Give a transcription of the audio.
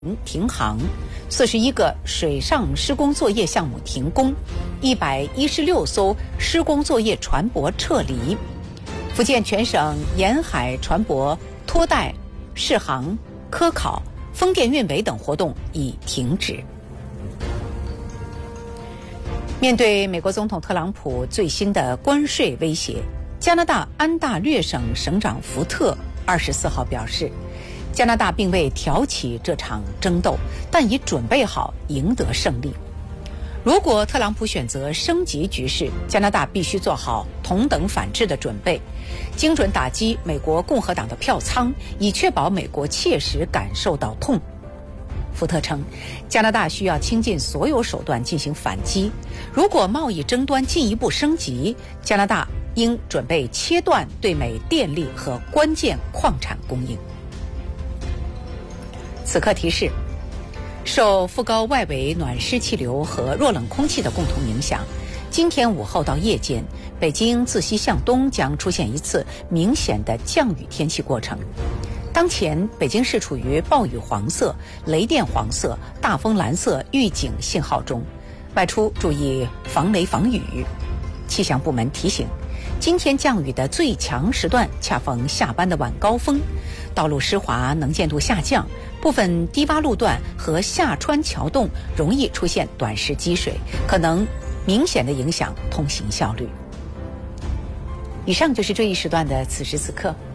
停航，41个水上施工作业项目停工，116艘施工作业船舶撤离。福建全省沿海船舶拖带、试航、科考、风电运维等活动已停止。面对美国总统特朗普最新的关税威胁，加拿大安大略省省长福特24号表示，加拿大并未挑起这场争斗，但已准备好赢得胜利。如果特朗普选择升级局势，加拿大必须做好同等反制的准备，精准打击美国共和党的票仓，以确保美国切实感受到痛。福特称，加拿大需要倾尽所有手段进行反击。如果贸易争端进一步升级，加拿大应准备切断对美电力和关键矿产供应。此刻提示，受副高外围暖湿气流和弱冷空气的共同影响，今天午后到夜间，北京自西向东将出现一次明显的降雨天气过程。当前北京市处于暴雨黄色、雷电黄色、大风蓝色预警信号中，外出注意防雷防雨。气象部门提醒，今天降雨的最强时段恰逢下班的晚高峰，道路湿滑，能见度下降，部分低洼路段和下穿桥洞容易出现短时积水，可能明显的影响通行效率。以上就是这一时段的此时此刻。